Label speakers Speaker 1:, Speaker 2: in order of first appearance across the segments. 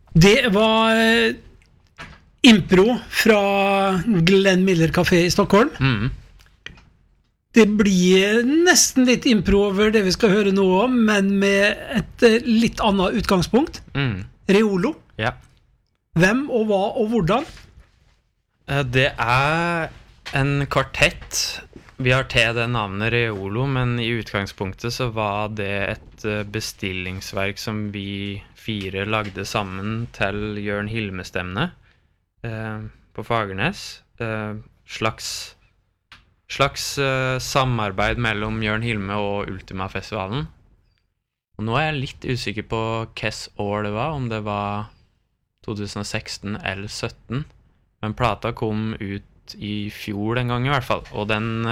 Speaker 1: Det var impro fra Glenn Miller Café i Stockholm. Det blir nesten litt impro over det vi skal høre nå om, men med et litt annet utgangspunkt. Reolo.
Speaker 2: Ja.
Speaker 1: Hvem og hva og hvordan?
Speaker 2: Det en kvartett. Vi har til det navnet Reolo, men i utgangspunktet så var det et bestillingsverk som vi 4 lagde sammen til Jørn Hilme-stevne på Fagernes. Slags samarbeid mellom Jørn Hilme og Ultima-festivalen. Og nå jeg litt usikker på hvilket år det var, om det var 2016 eller 2017. Men plata kom ut i fjor den gang i hvert fall. Og den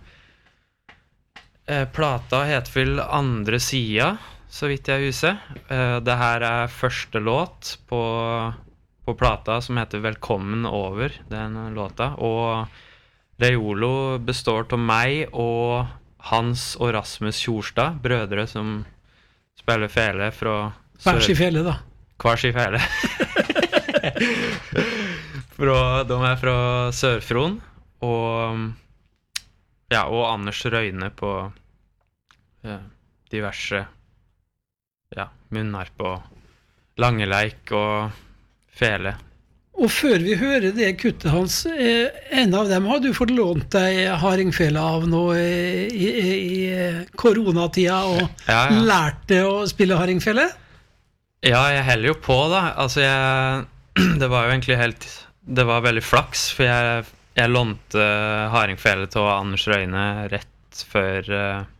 Speaker 2: plata heter vel Andre sida, så vidt jeg husker. Det her første låt på plata som heter Velkommen over, den låta. Og Reolo består av meg og Hans og Rasmus Kjorstad, brødre som spiller fele fra
Speaker 1: Hver sin fele da.
Speaker 2: Hver sin fele. De fra Sør-Fron og Anders Røyne på diverse munnharp og langeleik og fele.
Speaker 1: Og før vi hører det kuttet hans, en av dem har du fått lånt deg hardingfele av nå i koronatida og lært det å spille hardingfele?
Speaker 2: Ja, jeg heller jo på da. Altså det var jo egentlig det var veldig flaks, for jeg lånte hardingfele til Anders Røyne rett før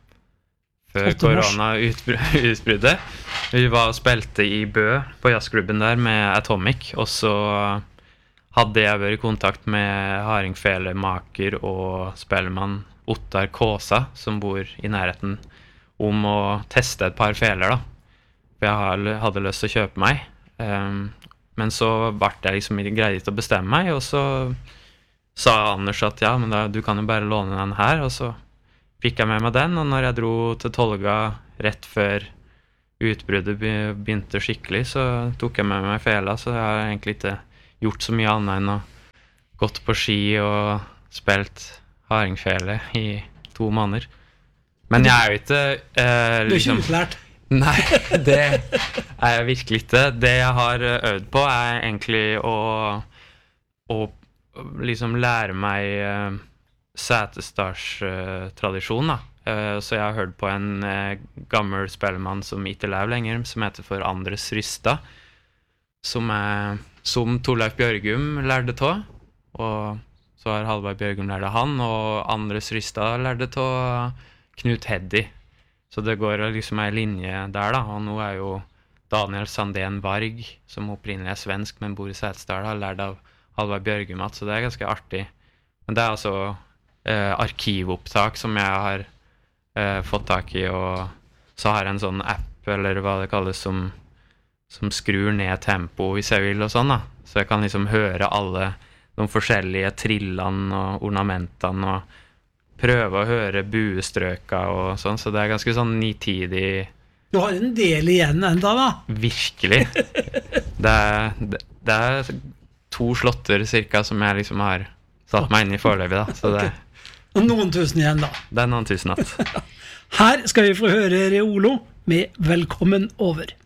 Speaker 2: korona-utbruddet. Vi var og spilte i Bø på jazzklubben der med Atomic, og så hadde jeg vært i kontakt med hardingfelemaker og spellemann Ottar Kåsa, som bor i nærheten, om å teste et par feler da. For jeg hadde lyst til å kjøpe meg. Men så ble jeg liksom greid til å bestemme meg, og så sa Anders at ja, men du kan jo bare låne den her, og så fikk jeg med meg den, og når jeg dro til Tolga rett før utbruddet begynte skikkelig, så tok jeg med meg fela, så jeg har egentlig ikke gjort så mye annet enn å gått på ski og spilt hardingfele i 2 måneder. Men jeg jo ikke
Speaker 1: Du ikke utlært?
Speaker 2: Nei, det jeg virkelig ikke. Det jeg har øvd på egentlig å liksom lære meg Setesdals-tradisjon da. Så jeg har hørt på en gammel spellemann som ikke lever lenger, som heter for Andres Rystad, som Torleif Bjørgum lærte av, og så har Halvard Bjørgum lært av han, og Andres Rystad lærte av Knut Heddy. Så det går liksom en linje der da, og nå jo Daniel Sandén Varg, som opprinnelig svensk, men bor i Setesdal, har lært av Halvard Bjørgum, så det ganske artig. Men det altså arkivopptak som jeg har fått tak i, og så har jeg en sånn app, eller hva det kalles, som skrur ned tempo hvis jeg vil og sånn da. Så jeg kan liksom høre alle de forskjellige trillene og ornamentene, og prøve å høre buestrøka og sånn, så det ganske sånn nitidig.
Speaker 1: Du har en del igjen enda da.
Speaker 2: Virkelig. Det 2 slotter cirka som jeg liksom har satt meg inn i foreløpig da, så det
Speaker 1: og noen tusen igjen da.
Speaker 2: Det noen tusen att.
Speaker 1: Her skal vi få høre Reolo med Velkommen over.